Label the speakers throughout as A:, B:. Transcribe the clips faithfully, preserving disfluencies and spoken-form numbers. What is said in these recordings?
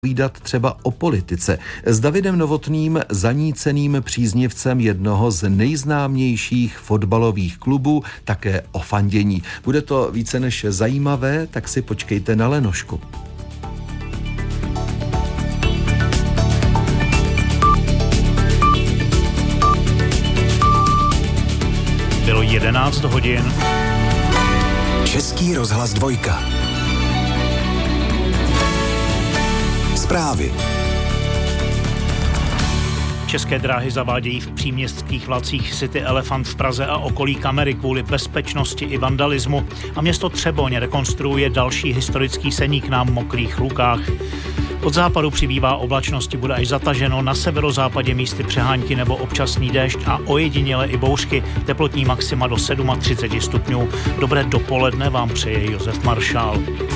A: povídat třeba o politice s Davidem Novotným, zaníceným příznivcem jednoho z nejznámějších fotbalových klubů, také o fandění. Bude to více než zajímavé, tak si počkejte na lenošku.
B: Bylo jedenáct hodin.
C: Český rozhlas dvojka. Zprávy.
B: České dráhy zavádějí v příměstských vlacích City Elephant v Praze a okolí kamery kvůli bezpečnosti i vandalismu a město Třeboň rekonstruuje další historický seník na Mokrých Lukách. Od západu přibývá oblačnosti, bude až zataženo, na severozápadě místy přehánky nebo občasný déšť a ojediněle i bouřky, teplotní maxima do třicet sedm stupňů. Dobré dopoledne vám přeje Josef Maršál.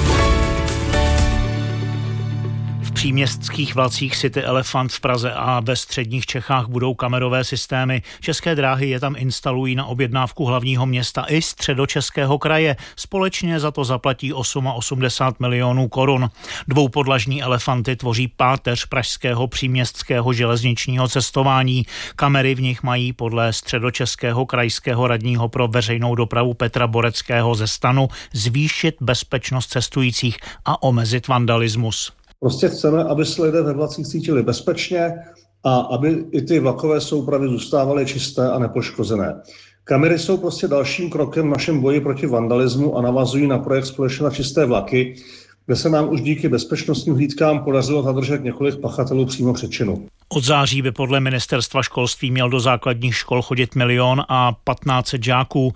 B: V příměstských vlacích City Elephant v Praze a ve středních Čechách budou kamerové systémy. České dráhy je tam instalují na objednávku hlavního města i Středočeského kraje. Společně za to zaplatí osmdesát osm milionů korun. Dvoupodlažní elefanty tvoří páteř pražského příměstského železničního cestování. Kamery v nich mají podle Středočeského krajského radního pro veřejnou dopravu Petra Boreckého ze STANu zvýšit bezpečnost cestujících a omezit vandalismus.
D: Prostě chceme, aby se lidé ve vlacích cítili bezpečně a aby i ty vlakové soupravy zůstávaly čisté a nepoškozené. Kamery jsou prostě dalším krokem v našem boji proti vandalismu a navazují na projekt Společně na čisté vlaky, kde se nám už díky bezpečnostním hlídkám podařilo zadržet několik pachatelů přímo před činu.
B: Od září by podle ministerstva školství měl do základních škol chodit milion a patnáct set žáků.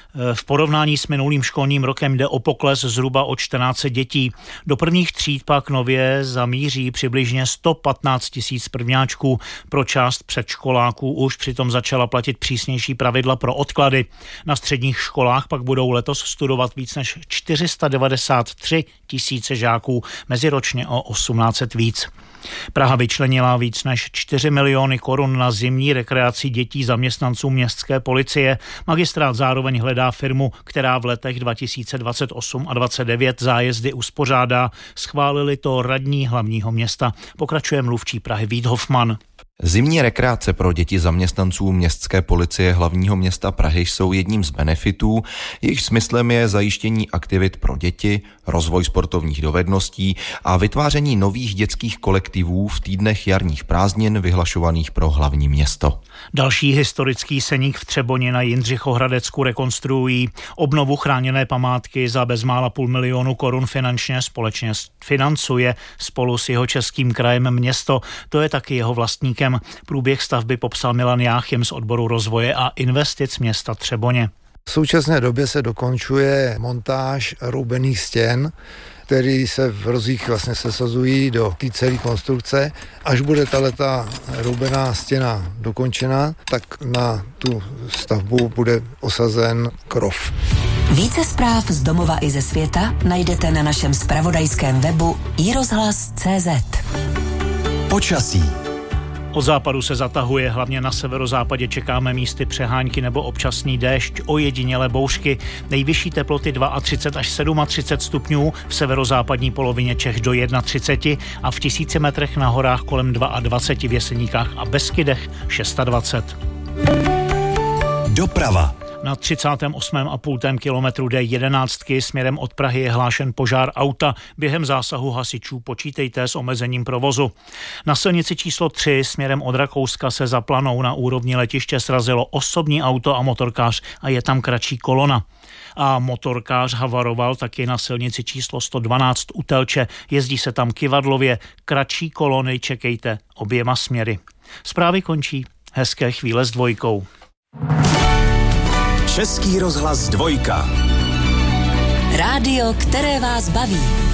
B: V porovnání s minulým školním rokem jde o pokles zhruba o čtrnáct set dětí. Do prvních tříd pak nově zamíří přibližně sto patnáct tisíc prvňáčků. Pro část předškoláků už přitom začala platit přísnější pravidla pro odklady. Na středních školách pak budou letos studovat víc než čtyři sta devadesát tři tisíce žáků, meziročně o osmnáct set víc. Praha vyčlenila víc než čtyři miliony korun na zimní rekreaci dětí zaměstnanců městské policie. Magistrát zároveň hledá firmu, která v letech dva tisíce dvacet osm a dvacet devět zájezdy uspořádá. Schválili to radní hlavního města. Pokračuje mluvčí Prahy Vít Hofman.
A: Zimní rekreace pro děti zaměstnanců městské policie hlavního města Prahy jsou jedním z benefitů, jejichž smyslem je zajištění aktivit pro děti, rozvoj sportovních dovedností a vytváření nových dětských kolektivů v týdnech jarních prázdnin vyhlašovaných pro hlavní město.
B: Další historický seník v Třeboni na Jindřichohradecku rekonstruují. Obnovu chráněné památky za bezmála půl milionu korun finančně společně financuje spolu s Jihočeským krajem město. To je taky jeho vlastníkem. Průběh stavby popsal Milan Jáchym z odboru rozvoje a investic města Třeboně.
E: V současné době se dokončuje montáž roubených stěn, který se v rozích vlastně sesazují do té celé konstrukce. Až bude tato roubená stěna dokončena, tak na tu stavbu bude osazen krov.
F: Více zpráv z domova i ze světa najdete na našem zpravodajském webu i rozhlas tečka cé zet.
C: Počasí.
B: Od západu se zatahuje, hlavně na severozápadě čekáme místy přehánky nebo občasný déšť, ojedinělé bouřky. Nejvyšší teploty třicet dva až třicet sedm stupňů, v severozápadní polovině Čech do třicet jedna a v tisíci metrech na horách kolem dvacet dva v Jeseníkách a Beskydech dvacet šest.
C: Doprava.
B: Na třicátém osmém a půl kilometru D jedenáct směrem od Prahy je hlášen požár auta. Během zásahu hasičů počítejte s omezením provozu. Na silnici číslo tři směrem od Rakouska se za Planou na úrovni letiště srazilo osobní auto a motorkář a je tam kratší kolona. A motorkář havaroval taky na silnici číslo sto dvanáct u Telče. Jezdí se tam kyvadlově. Kratší kolony čekejte oběma směry. Zprávy končí. Hezké chvíle s dvojkou.
C: Český rozhlas dvojka.
F: Rádio, které vás baví.